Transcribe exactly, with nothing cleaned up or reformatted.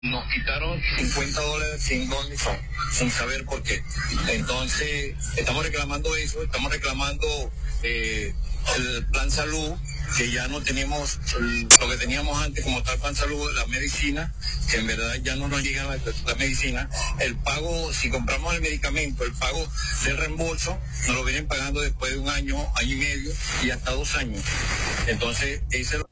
Nos quitaron cincuenta dólares sin dónde son, sin saber por qué. Entonces, estamos reclamando eso, estamos reclamando eh, el plan salud, que ya no tenemos el, lo que teníamos antes como tal plan salud, la medicina, que en verdad ya no nos llega la, la medicina. El pago, si compramos el medicamento, el pago del reembolso, nos lo vienen pagando después de un año, año y medio y hasta dos años. Entonces, ese